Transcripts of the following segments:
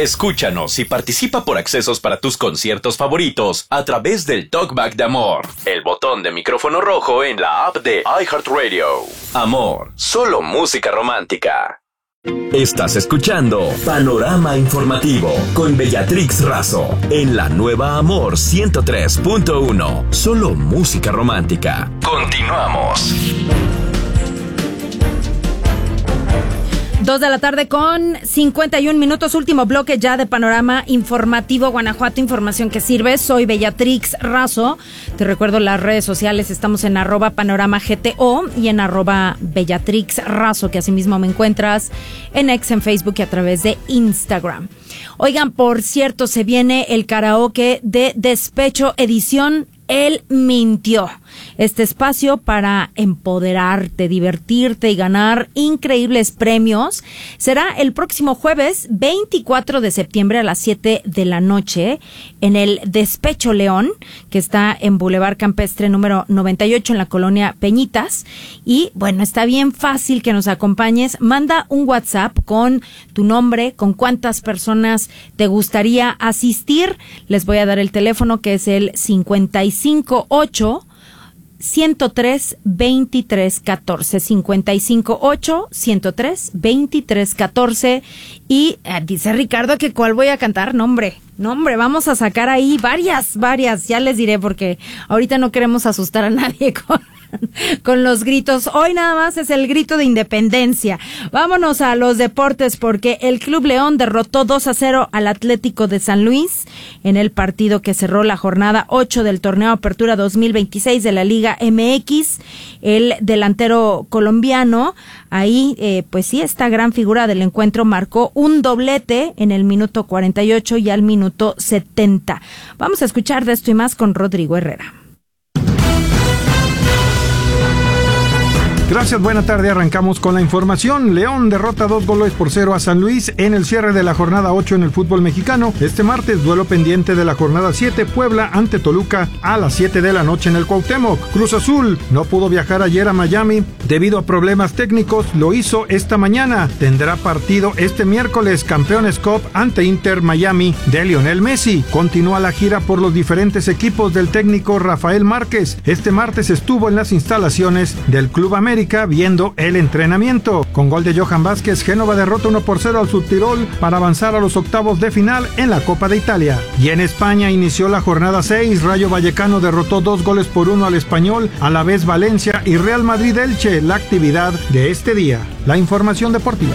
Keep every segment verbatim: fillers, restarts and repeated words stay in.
Escúchanos y participa por accesos para tus conciertos favoritos a través del Talkback de Amor, el botón de micrófono rojo en la app de iHeartRadio. Amor, solo música romántica. Estás escuchando Panorama Informativo con Bellatrix Razo en la nueva Amor ciento tres punto uno. Solo música romántica. Continuamos. Dos de la tarde con cincuenta y un minutos, último bloque ya de Panorama Informativo Guanajuato, información que sirve. Soy Bellatrix Razo. Te recuerdo las redes sociales, estamos en arroba panorama G T O y en arroba Bellatrix Razo, que asimismo me encuentras en X, en Facebook y a través de Instagram. Oigan, por cierto, se viene el karaoke de Despecho edición Él mintió. Este espacio para empoderarte, divertirte y ganar increíbles premios será el próximo jueves veinticuatro de septiembre a las siete de la noche en el Despecho León, que está en Boulevard Campestre número noventa y ocho en la colonia Peñitas. Y bueno, está bien fácil que nos acompañes. Manda un WhatsApp con tu nombre, con cuántas personas te gustaría asistir. Les voy a dar el teléfono, que es el cincuenta y cinco ocho ciento tres veintitrés catorce, cincuenta y cinco ocho ciento tres veintitrés catorce. Y eh, dice Ricardo que cuál voy a cantar. No, hombre, no, hombre, vamos a sacar ahí varias, varias, ya les diré, porque ahorita no queremos asustar a nadie con con los gritos. Hoy nada más es el grito de independencia. Vámonos a los deportes, porque el Club León derrotó dos a cero al Atlético de San Luis en el partido que cerró la jornada ocho del torneo Apertura dos mil veintiséis de la Liga M X. El delantero colombiano, ahí eh, pues sí, esta gran figura del encuentro, marcó un doblete en el minuto cuarenta y ocho y al minuto setenta. Vamos a escuchar de esto y más con Rodrigo Herrera. Gracias, buena tarde. Arrancamos con la información. León derrota dos goles por cero a San Luis en el cierre de la jornada ocho en el fútbol mexicano. Este martes, duelo pendiente de la jornada siete, Puebla ante Toluca a las siete de la noche en el Cuauhtémoc. Cruz Azul no pudo viajar ayer a Miami debido a problemas técnicos. Lo hizo esta mañana. Tendrá partido este miércoles, Campeones Cup ante Inter Miami de Lionel Messi. Continúa la gira por los diferentes equipos del técnico Rafael Márquez. Este martes estuvo en las instalaciones del Club América viendo el entrenamiento. Con gol de Johan Vázquez, Génova derrota uno por cero al Subtirol para avanzar a los octavos de final en la Copa de Italia. Y en España inició la jornada seis. Rayo Vallecano derrotó dos goles por uno al Español, Alavés Valencia y Real Madrid Elche, la actividad de este día. La información deportiva.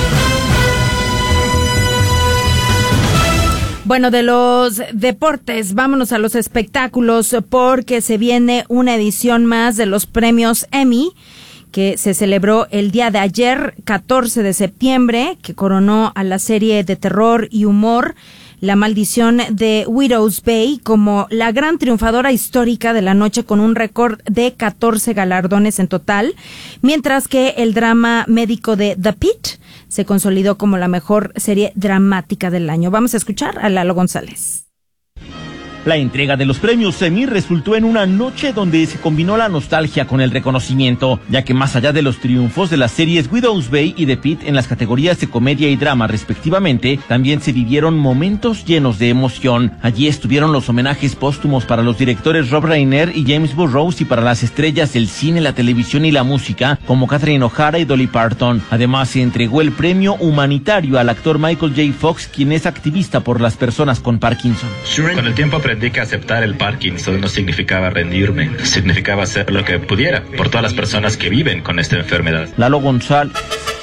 Bueno, de los deportes, vámonos a los espectáculos, porque se viene una edición más de los premios Emmy, que se celebró el día de ayer, catorce de septiembre, que coronó a la serie de terror y humor La Maldición de Widow's Bay como la gran triunfadora histórica de la noche, con un récord de catorce galardones en total, mientras que el drama médico de The Pitt se consolidó como la mejor serie dramática del año. Vamos a escuchar a Lalo González. La entrega de los premios Emmy resultó en una noche donde se combinó la nostalgia con el reconocimiento, ya que más allá de los triunfos de las series Widow's Bay y The Pitt en las categorías de comedia y drama respectivamente, también se vivieron momentos llenos de emoción. Allí estuvieron los homenajes póstumos para los directores Rob Reiner y James Burrows, y para las estrellas del cine, la televisión y la música como Catherine O'Hara y Dolly Parton. Además, se entregó el premio humanitario al actor Michael J. Fox, quien es activista por las personas con Parkinson. Con el tiempo aprendí que aceptar el Parkinson no significaba rendirme, significaba hacer lo que pudiera por todas las personas que viven con esta enfermedad. Lalo González.